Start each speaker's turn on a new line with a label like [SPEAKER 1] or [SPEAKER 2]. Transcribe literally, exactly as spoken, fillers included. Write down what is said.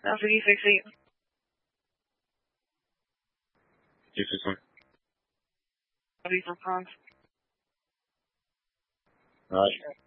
[SPEAKER 1] Now fifty-six feet.
[SPEAKER 2] fifty-six one.
[SPEAKER 1] Copy for Bronx.
[SPEAKER 2] All right.